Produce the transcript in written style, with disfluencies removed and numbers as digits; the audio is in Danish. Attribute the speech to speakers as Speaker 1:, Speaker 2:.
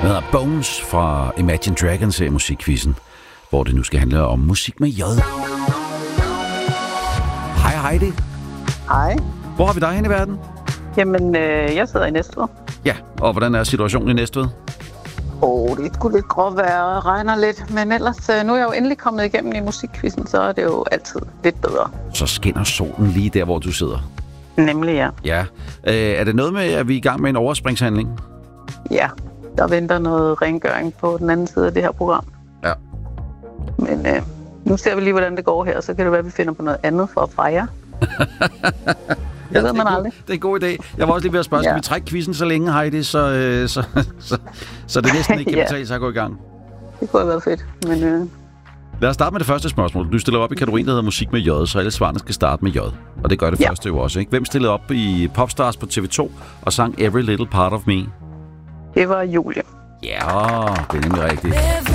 Speaker 1: Den hedder Bones fra Imagine Dragons i musikquizzen, hvor det nu skal handle om musik med J. Hej Heidi.
Speaker 2: Hej.
Speaker 1: Hvor har vi dig hen i verden?
Speaker 2: Jamen, jeg sidder i Næstved.
Speaker 1: Ja, og hvordan er situationen i Næstved?
Speaker 2: Det er sgu lidt gråvejr og regner lidt, men ellers, nu er jeg jo endelig kommet igennem i musikquizzen, så er det jo altid lidt bedre.
Speaker 1: Så skinner solen lige der, hvor du sidder.
Speaker 2: Nemlig, ja.
Speaker 1: Ja. Er det noget med, at vi er i gang med en overspringshandling?
Speaker 2: Ja, der venter noget rengøring på den anden side af det her program.
Speaker 1: Ja.
Speaker 2: Men nu ser vi lige, hvordan det går her, så kan det være, at vi finder på noget andet for at fejre. Det ved man aldrig.
Speaker 1: Det er en god idé. Jeg var også lige ved at spørge, skal vi trække quizzen så længe, Heidi, så det næsten ikke kan betale sig at gå i gang?
Speaker 2: Det kunne have været fedt, men...
Speaker 1: Lad os starte med det første spørgsmål. Du stiller op i kategorien, der hedder musik med J, så alle svarene skal starte med J. Og det gør det første jo også, ikke? Hvem stillede op i Popstars på TV2 og sang Every Little Part of Me?
Speaker 2: Det var Julie.
Speaker 1: Ja, det er nemlig rigtigt.